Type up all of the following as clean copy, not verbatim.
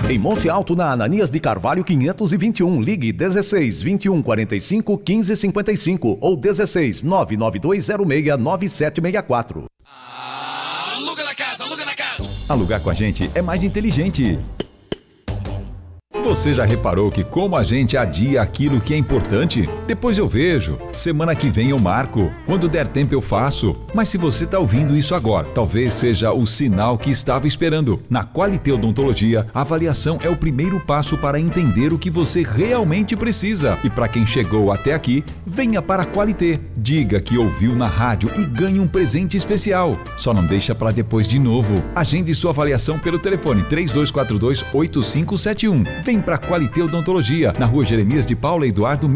Em Monte Alto, na Ananias de Carvalho 521, ligue 16 21 45 15 55 ou 16 99206 9764. Aluga na casa, aluga na casa. Alugar com a gente é mais inteligente. Você já reparou que como a gente adia aquilo que é importante? Depois eu vejo, semana que vem eu marco, quando der tempo eu faço. Mas se você está ouvindo isso agora, talvez seja o sinal que estava esperando. Na Qualité Odontologia, a avaliação é o primeiro passo para entender o que você realmente precisa. E para quem chegou até aqui, venha para a Qualité. Diga que ouviu na rádio e ganhe um presente especial. Só não deixa para depois de novo. Agende sua avaliação pelo telefone 3242-8571. Vem para Qualité Odontologia, na Rua Jeremias de Paula Eduardo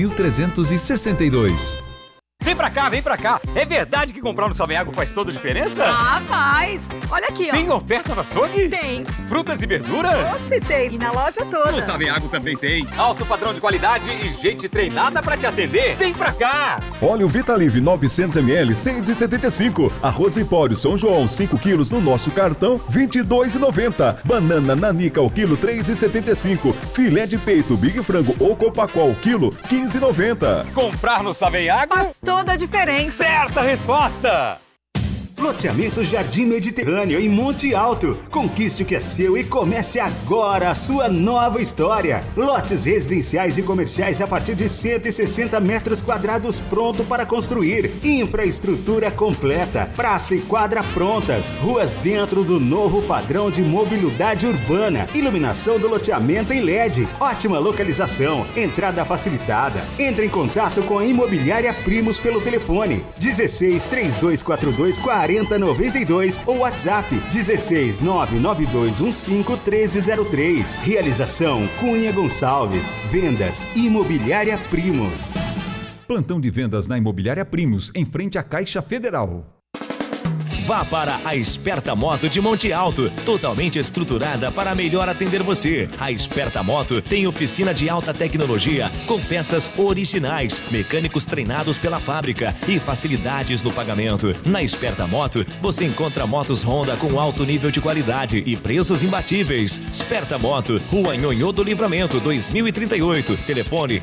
1362. Vem pra cá, vem pra cá. É verdade que comprar no Savenhago faz toda a diferença? Ah, faz. Olha aqui, ó. Tem oferta no açougue? Tem. Frutas e verduras? Nossa, tem. E na loja toda. No Savenhago também tem. Alto padrão de qualidade e gente treinada pra te atender. Vem pra cá. Óleo Vitalive 900ml, 6,75. Arroz Empório São João, 5 quilos no nosso cartão, 22,90. Banana Nanica, o quilo, 3,75. Filé de peito Big Frango ou Copacol, quilo, 15,90. Comprar no Savenhago faz toda a diferença. Certa resposta. Loteamento Jardim Mediterrâneo, em Monte Alto. Conquiste o que é seu e comece agora a sua nova história. Lotes residenciais e comerciais a partir de 160 metros quadrados pronto para construir. Infraestrutura completa. Praça e quadra prontas. Ruas dentro do novo padrão de mobilidade urbana. Iluminação do loteamento em LED. Ótima localização. Entrada facilitada. Entre em contato com a Imobiliária Primos pelo telefone 16 3242 4092 ou WhatsApp 16 99215 1303. Realização Cunha Gonçalves. Vendas Imobiliária Primos. Plantão de vendas na Imobiliária Primos, em frente à Caixa Federal. Vá para a Esperta Moto de Monte Alto, totalmente estruturada para melhor atender você. A Esperta Moto tem oficina de alta tecnologia com peças originais, mecânicos treinados pela fábrica e facilidades no pagamento. Na Esperta Moto, você encontra motos Honda com alto nível de qualidade e preços imbatíveis. Esperta Moto, Rua Nhonhô do Livramento, 2038. Telefone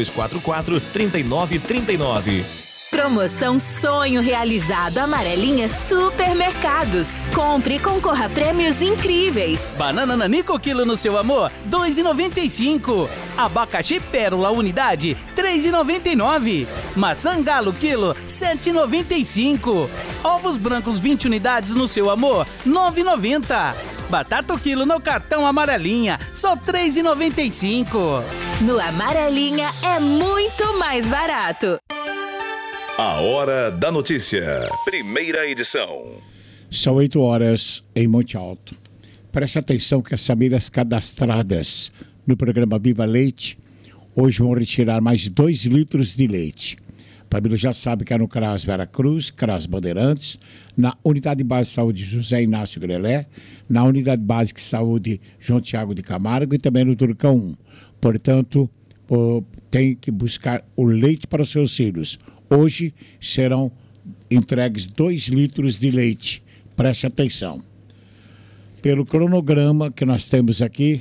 3244-3939. Promoção Sonho Realizado Amarelinha Supermercados. Compre e concorra a prêmios incríveis. Banana Nanico quilo no seu amor, 2,95. Abacaxi Pérola unidade, 3,99. Maçã Galo quilo, 7,95. Ovos brancos 20 unidades no seu amor, 9,90. Batata quilo no cartão Amarelinha, só 3,95. No Amarelinha é muito mais barato. A Hora da Notícia, primeira edição. São 8 horas em Monte Alto. Preste atenção que as famílias cadastradas no programa Viva Leite hoje vão retirar mais 2 litros de leite. A família já sabe que é no CRAS Veracruz, CRAS Bandeirantes, na Unidade Básica de Saúde José Inácio Grelé, na Unidade Básica de Saúde João Tiago de Camargo e também no Turcão 1. Portanto, tem que buscar o leite para os seus filhos. Hoje serão entregues 2 litros de leite. Preste atenção. Pelo cronograma que nós temos aqui,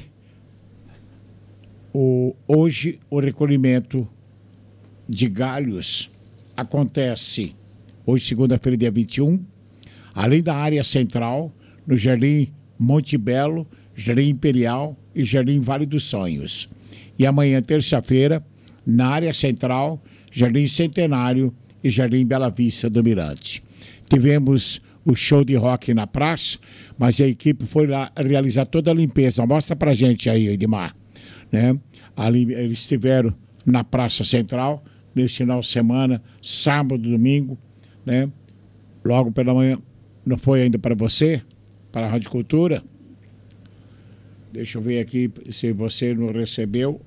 hoje o recolhimento de galhos acontece hoje, segunda-feira, dia 21, além da área central, no Jardim Monte Belo, Jardim Imperial e Jardim Vale dos Sonhos. E amanhã, terça-feira, na área central, Jardim Centenário e Jardim Bela Vista do Mirante. Tivemos o show de rock na praça, mas a equipe foi lá realizar toda a limpeza. Mostra pra gente aí, Edmar. Né? Ali, eles estiveram na Praça Central, nesse final de semana, sábado, domingo, né? Logo pela manhã. Não foi ainda para você? Para a Rádio Cultura? Deixa eu ver aqui se você não recebeu.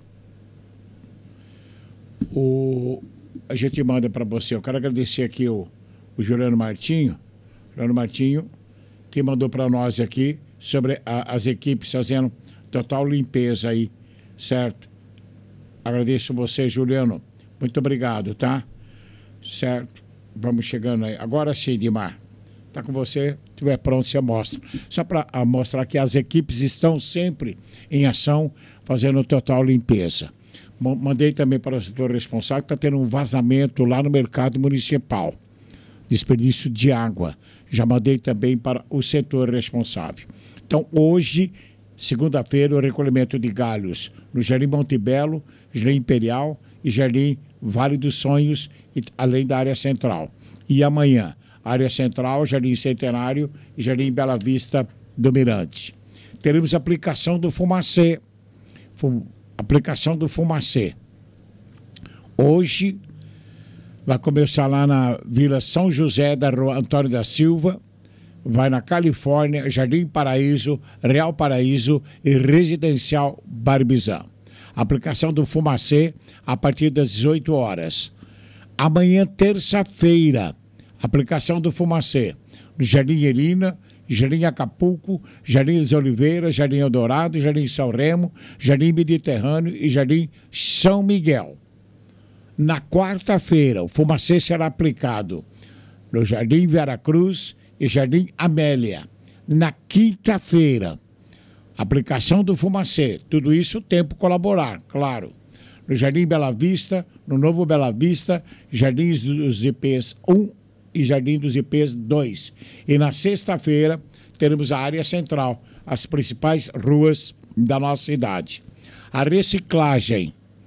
A gente manda para você. Eu quero agradecer aqui o Juliano Martinho, que mandou para nós aqui sobre as equipes fazendo total limpeza aí, certo? Agradeço você, Juliano. Muito obrigado, tá? Certo? Vamos chegando aí. Agora sim, Dimar. está com você, se estiver pronto, você mostra. Só para mostrar que as equipes estão sempre em ação, fazendo total limpeza. Mandei também para o setor responsável, que está tendo um vazamento lá no mercado municipal, desperdício de água. Já mandei também para o setor responsável. Então, hoje, segunda-feira, o recolhimento de galhos no Jardim Montebello, Jardim Imperial e Jardim Vale dos Sonhos, além da área central. E amanhã, área central, Jardim Centenário e Jardim Bela Vista do Mirante. Teremos aplicação do Fumacê. Aplicação do Fumacê. Hoje vai começar lá na Vila São José da Rua Antônio da Silva, vai na Califórnia, Jardim Paraíso, Real Paraíso e Residencial Barbizan. Aplicação do Fumacê a partir das 18 horas. Amanhã, terça-feira, aplicação do Fumacê no Jardim Irina, Jardim Acapulco, Jardim das Oliveiras, Jardim Eldorado, Jardim São Remo, Jardim Mediterrâneo e Jardim São Miguel. Na quarta-feira, o Fumacê será aplicado no Jardim Veracruz e Jardim Amélia. Na quinta-feira, aplicação do Fumacê. Tudo isso, o tempo colaborar, claro. No Jardim Bela Vista, no Novo Bela Vista, Jardins dos IPs 1 e Jardim dos IPs 2. E na sexta-feira, teremos a área central, as principais ruas da nossa cidade. A reciclagem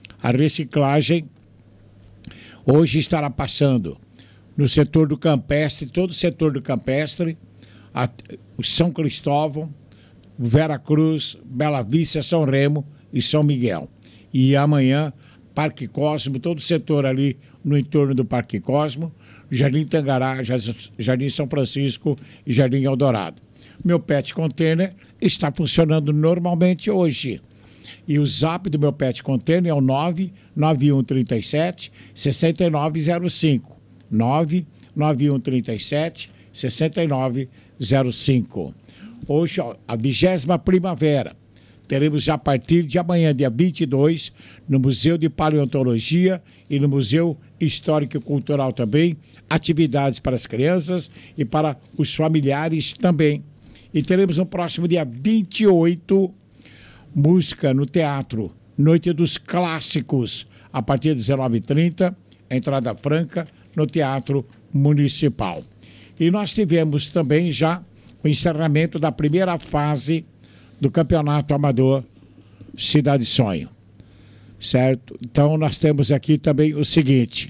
hoje estará passando no setor do Campestre, todo o setor do Campestre, o São Cristóvão, Veracruz, Bela Vista, São Remo e São Miguel. E amanhã, Parque Cosmo, todo o setor ali no entorno do Parque Cosmo, Jardim Tangará, Jardim São Francisco e Jardim Eldorado. Meu Pet Container está funcionando normalmente hoje. E o zap do meu Pet Container é o 99137 6905. 99137 6905. Hoje, a 20ª primavera. Teremos já a partir de amanhã, dia 22, no Museu de Paleontologia e no Museu Histórico e Cultural também, atividades para as crianças e para os familiares também. E teremos no próximo dia 28, música no teatro, Noite dos Clássicos, a partir de 19h30, entrada franca no Teatro Municipal. E nós tivemos também já o encerramento da primeira fase do Campeonato Amador Cidade Sonho, certo? Então nós temos aqui também o seguinte,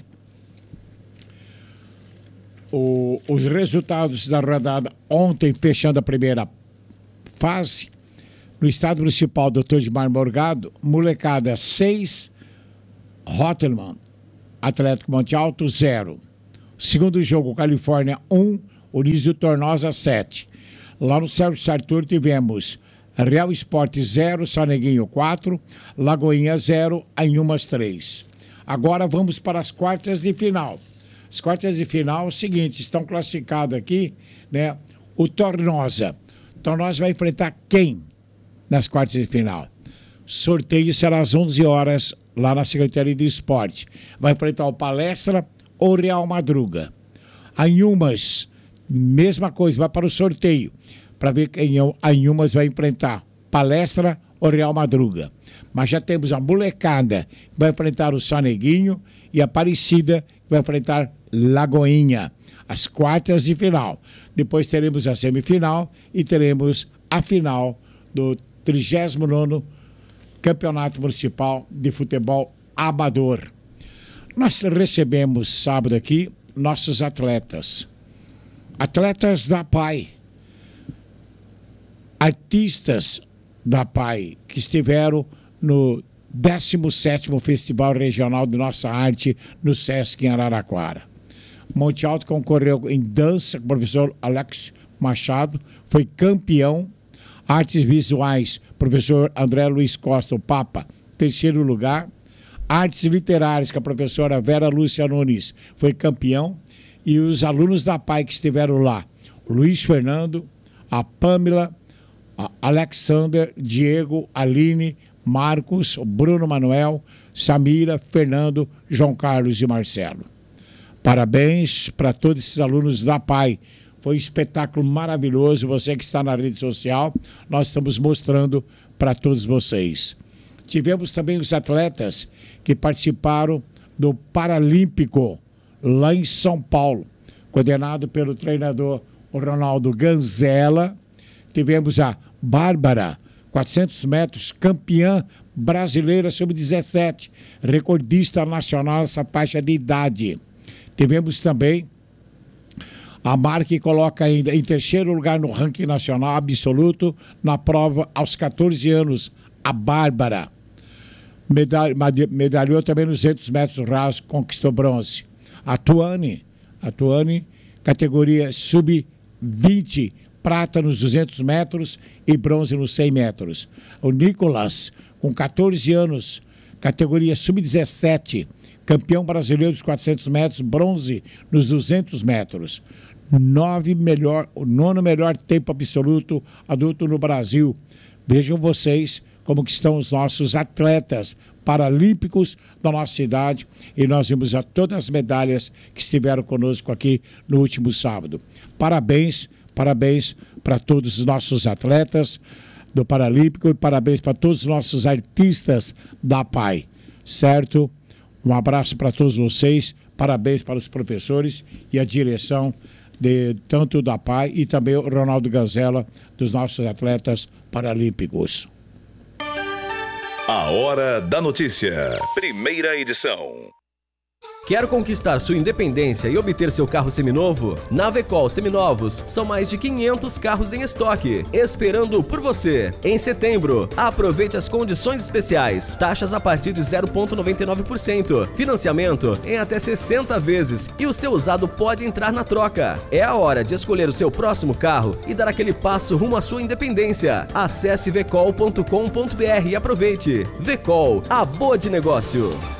os resultados da rodada ontem, fechando a primeira fase, no Estado Municipal Dr. Edmar Morgado, molecada 6, Rotterman, Atlético Monte Alto 0. Segundo jogo, Califórnia 1, Onísio Tornosa 7. Lá no Sérgio Sartor tivemos Real Esporte 0, Soneguinho 4, Lagoinha 0, Anhumas 3. Agora vamos para as quartas de final. As quartas de final é o seguinte, estão classificados aqui, né? O Tornosa. Tornosa vai enfrentar quem nas quartas de final? Sorteio será às 11 horas lá na Secretaria de Esporte. Vai enfrentar o Palestra ou Real Madruga. Anhumas, mesma coisa, vai para o sorteio, para ver quem Anhumas vai enfrentar, Palestra ou Real Madruga. Mas já temos a molecada que vai enfrentar o Soneguinho e a Aparecida que vai enfrentar Lagoinha. As quartas de final. Depois teremos a semifinal e teremos a final do 39º Campeonato Municipal de Futebol Amador. Nós recebemos sábado aqui nossos atletas da PAI, artistas da PAI, que estiveram no 17º Festival Regional de Nossa Arte no Sesc em Araraquara. Monte Alto concorreu em dança com o professor Alex Machado, foi campeão. Artes visuais, professor André Luiz Costa, o Papa, 3º lugar. Artes literárias, com a professora Vera Lúcia Nunes, foi campeão. E os alunos da PAI que estiveram lá, o Luiz Fernando, a Pamela, a Alexander, Diego, Aline, Marcos, o Bruno Manuel, Samira, Fernando, João Carlos e Marcelo. Parabéns para todos esses alunos da PAI. Foi um espetáculo maravilhoso. Você que está na rede social, nós estamos mostrando para todos vocês. Tivemos também os atletas que participaram do Paralímpico lá em São Paulo, coordenado pelo treinador Ronaldo Ganzella. Tivemos a Bárbara, 400 metros, campeã brasileira sub-17, recordista nacional nessa faixa de idade. Tivemos também a Mar, que coloca ainda em terceiro lugar no ranking nacional absoluto na prova aos 14 anos, a Bárbara. Medalhou também nos 200 metros rasos, conquistou bronze. A Tuane, categoria sub-20, prata nos 200 metros e bronze nos 100 metros. O Nicolas, com 14 anos, categoria sub-17, campeão brasileiro dos 400 metros, bronze nos 200 metros. O nono melhor tempo absoluto adulto no Brasil. Vejam vocês como que estão os nossos atletas paralímpicos da nossa cidade, e nós vimos a todas as medalhas que estiveram conosco aqui no último sábado. Parabéns para todos os nossos atletas do Paralímpico e parabéns para todos os nossos artistas da PAI, certo? Um abraço para todos vocês, parabéns para os professores e a direção tanto da PAI e também o Ronaldo Ganzella, dos nossos atletas paralímpicos. A Hora da Notícia, primeira edição. Quer conquistar sua independência e obter seu carro seminovo? Na Vecol Seminovos, são mais de 500 carros em estoque, esperando por você. Em setembro, aproveite as condições especiais. Taxas a partir de 0,99%. Financiamento em até 60 vezes e o seu usado pode entrar na troca. É a hora de escolher o seu próximo carro e dar aquele passo rumo à sua independência. Acesse vecol.com.br e aproveite. Vecol, a boa de negócio.